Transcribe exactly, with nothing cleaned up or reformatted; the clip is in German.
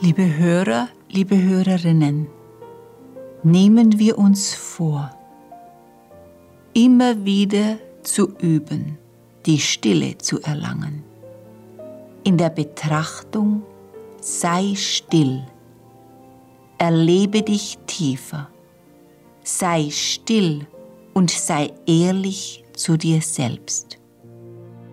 Liebe Hörer, liebe Hörerinnen, nehmen wir uns vor, immer wieder zu üben, die Stille zu erlangen. In der Betrachtung sei still, erlebe dich tiefer, sei still und sei ehrlich zu dir selbst.